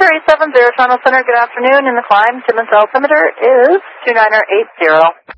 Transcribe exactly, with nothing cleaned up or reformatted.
eight seven zero, Toronto Center, good afternoon. In the climb, Timmins altimeter is two nine eight zero.